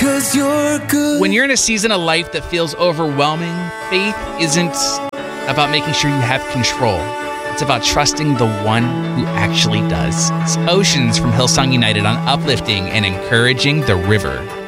'cause you're good. When you're in a season of life that feels overwhelming, faith isn't about making sure you have control. It's about trusting the one who actually does. It's Oceans from Hillsong United on uplifting and encouraging the river.